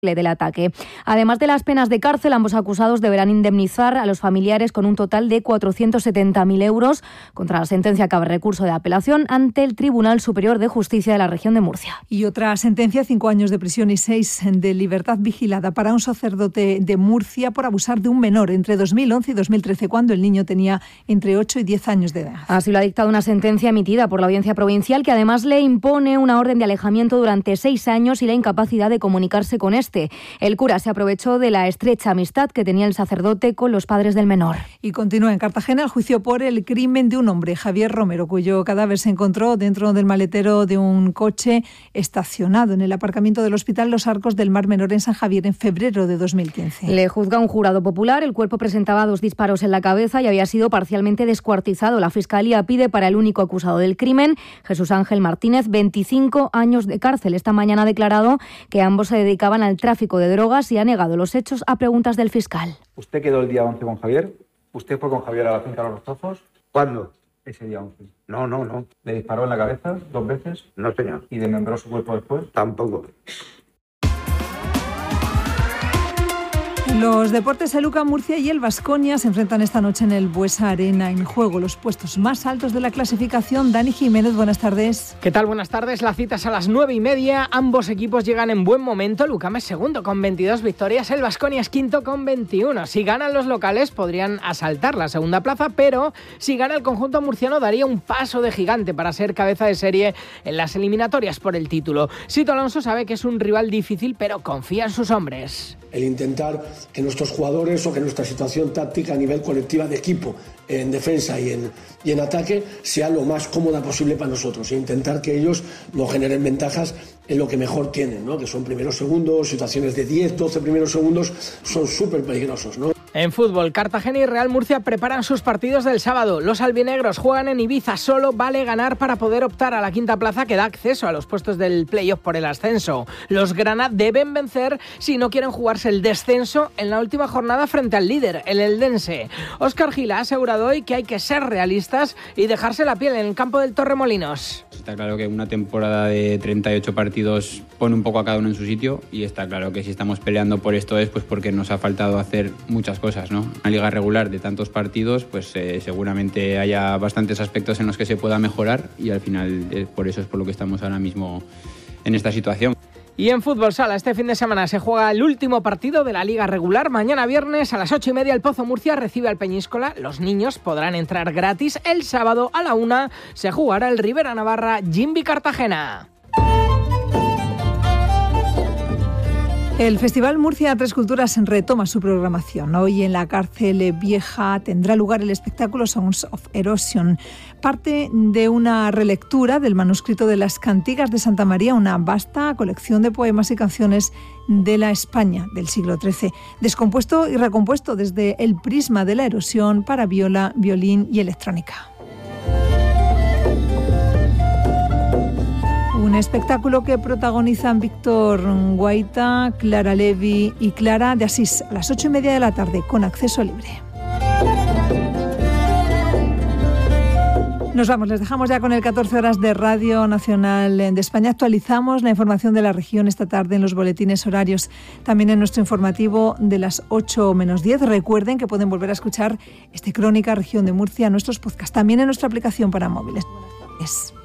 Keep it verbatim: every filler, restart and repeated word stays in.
del ataque. Además de las penas de cárcel, ambos acusados deberán indemnizar a los familiares con un total de cuatrocientos setenta mil euros. Contra la sentencia cabe recurso de apelación ante el Tribunal Superior de Justicia de la región de Murcia. Y otra sentencia, cinco años de prisión y seis de libertad vigilada para un sacerdote de Murcia por abusar de un menor entre dos mil once y dos mil trece, cuando el niño tenía entre ocho y diez años de edad. Así lo ha dictado una sentencia emitida por la Audiencia Provincial, que además le impone una orden de alejamiento durante seis años y la incapacidad de comunicarse con este. El cura se aprovechó de la estrecha amistad que tenía el sacerdote con los padres del menor. Y continúa en Cartagena el juicio por el crimen de un hombre, Javier Romero, cuyo cadáver se encontró dentro del maletero de un coche estacionado en el aparcamiento del Hospital Los Arcos del Mar Menor en San Javier en febrero de dos mil quince. Le juzga un jurado popular. El cuerpo presentaba dos disparos en la cabeza y había sido parcialmente descuartizado. La Fiscalía pide para el único acusado del crimen, Jesús Ángel Martínez, veinticinco años de cárcel. Esta mañana ha declarado que ambos se dedicaban al tráfico de drogas y ha negado los hechos a preguntas del fiscal. ¿Usted quedó el día once con Javier? ¿Usted fue con Javier a la finca de los Rozos? ¿Cuándo? Ese día once. No, no, no. ¿Le disparó en la cabeza dos veces? No, señor. ¿Y desmembró su cuerpo después? Tampoco. Los deportes, el U C A M Murcia y el Baskonia se enfrentan esta noche en el Buesa Arena. En juego los puestos más altos de la clasificación. Dani Jiménez, buenas tardes. ¿Qué tal? Buenas tardes. La cita es a las nueve y media. Ambos equipos llegan en buen momento. El U C A M es segundo con veintidós victorias. El Baskonia es quinto con veintiuno. Si ganan los locales podrían asaltar la segunda plaza, pero si gana el conjunto murciano daría un paso de gigante para ser cabeza de serie en las eliminatorias por el título. Sito Alonso sabe que es un rival difícil, pero confía en sus hombres. El intentar que nuestros jugadores o que nuestra situación táctica a nivel colectiva de equipo en defensa y en, y en ataque sea lo más cómoda posible para nosotros e intentar que ellos no generen ventajas en lo que mejor tienen, ¿no? Que son primeros segundos, situaciones de diez, doce primeros segundos son súper peligrosos, ¿no? En fútbol, Cartagena y Real Murcia preparan sus partidos del sábado. Los albinegros juegan en Ibiza. Solo vale ganar para poder optar a la quinta plaza que da acceso a los puestos del playoff por el ascenso. Los grana deben vencer si no quieren jugarse el descenso en la última jornada frente al líder, el eldense. Óscar Gil ha asegurado hoy que hay que ser realistas y dejarse la piel en el campo del Torremolinos. Está claro que una temporada de treinta y ocho partidos pone un poco a cada uno en su sitio y está claro que si estamos peleando por esto es pues porque nos ha faltado hacer muchas cosas, ¿no? Una liga regular de tantos partidos, pues eh, seguramente haya bastantes aspectos en los que se pueda mejorar y al final eh, por eso es por lo que estamos ahora mismo en esta situación. Y en fútbol sala, este fin de semana se juega el último partido de la liga regular. Mañana viernes a las ocho y media el Pozo Murcia recibe al Peñíscola. Los niños podrán entrar gratis. El sábado a la una se jugará el Rivera Navarra Jimby Cartagena. El Festival Murcia Tres Culturas retoma su programación. Hoy en la Cárcel Vieja tendrá lugar el espectáculo Sounds of Erosion, parte de una relectura del manuscrito de las Cantigas de Santa María, una vasta colección de poemas y canciones de la España del siglo trece, descompuesto y recompuesto desde el prisma de la erosión para viola, violín y electrónica. Un espectáculo que protagonizan Víctor Guaita, Clara Levi y Clara de Asís a las ocho y media de la tarde con acceso libre. Nos vamos, les dejamos ya con el catorce horas de Radio Nacional de España. Actualizamos la información de la región esta tarde en los boletines horarios, también en nuestro informativo de las ocho menos diez. Recuerden que pueden volver a escuchar este Crónica Región de Murcia en nuestros podcasts, también en nuestra aplicación para móviles.